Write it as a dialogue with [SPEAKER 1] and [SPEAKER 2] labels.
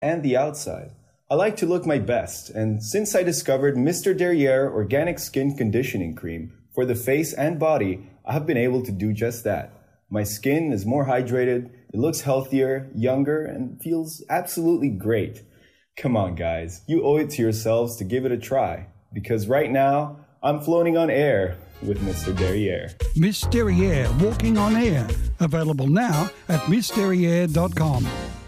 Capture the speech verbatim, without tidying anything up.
[SPEAKER 1] and the outside. I like to look my best, and since I discovered Mister Derriere Organic Skin Conditioning Cream for the face and body, I have been able to do just that. My skin is more hydrated, it looks healthier, younger, and feels absolutely great. Come on, guys, you owe it to yourselves to give it a try, because right now, I'm floating on air with Mister Derriere.
[SPEAKER 2] Miss Derriere Walking on Air, available now at miss derriere dot com.